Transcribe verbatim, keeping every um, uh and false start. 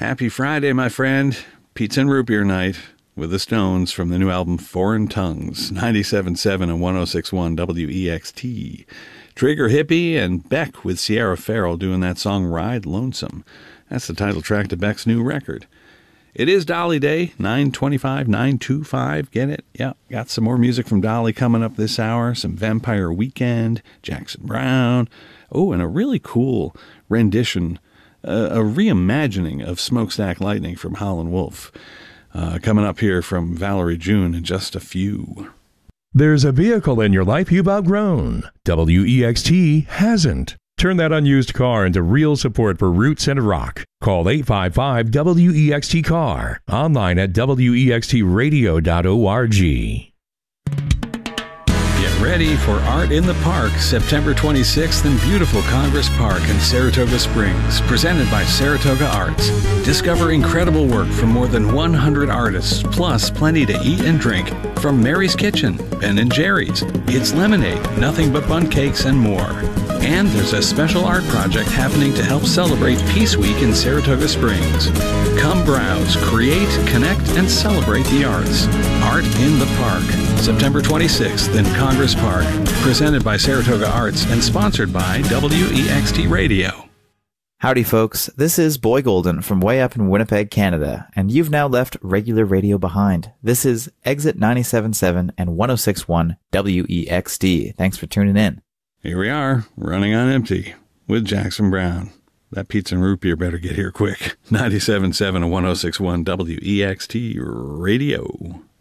Happy Friday, my friend. Pizza and Root Beer Night with the Stones from the new album Foreign Tongues, ninety-seven point seven and one oh six point one W E X T. Trigger Hippie and Beck with Sierra Farrell doing that song Ride Lonesome. That's the title track to Beck's new record. It is Dolly Day, nine twenty-five, nine twenty-five. Get it? Yeah, got some more music from Dolly coming up this hour. Some Vampire Weekend, Jackson Browne. Oh, and a really cool rendition, uh, a reimagining of Smokestack Lightning from Howlin' Wolf. Uh, coming up here from Valerie June in just a few. There's a vehicle in your life you've outgrown. W E X T hasn't. Turn that unused car into real support for Roots and Rock. Call eight five five W E X T car. Online at W E X T radio dot org. Get ready for Art in the Park, September twenty-sixth in beautiful Congress Park in Saratoga Springs, presented by Saratoga Arts. Discover incredible work from more than one hundred artists, plus plenty to eat and drink from Mary's Kitchen, Ben and Jerry's, It's Lemonade, Nothing But Bun Cakes, and more. And there's a special art project happening to help celebrate Peace Week in Saratoga Springs. Come browse, create, connect, and celebrate the arts. Art in the Park, September twenty-sixth in Congress Park, presented by Saratoga Arts and sponsored by W E X T Radio. Howdy, folks. This is Boy Golden from way up in Winnipeg, Canada, and you've now left regular radio behind. This is Exit ninety-seven point seven and one oh six point one W E X T. Thanks for tuning in. Here we are, running on empty with Jackson Browne. That pizza and root beer better get here quick. ninety-seven point seven and one oh six point one W E X T Radio.